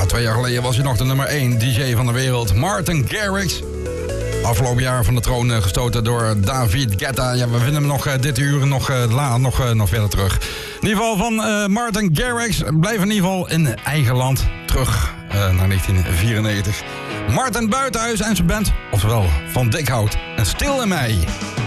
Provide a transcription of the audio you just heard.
2 jaar geleden was hij nog de nummer 1 DJ van de wereld. Martin Garrix. Afgelopen jaar van de troon gestoten door David Guetta. Ja, we vinden hem nog dit uur nog verder terug. In ieder geval van Martin Garrix. Blijf in ieder geval in eigen land terug naar 1994. Martin Buitenhuis en zijn band, oftewel Van Dikhout en Stil in Mij.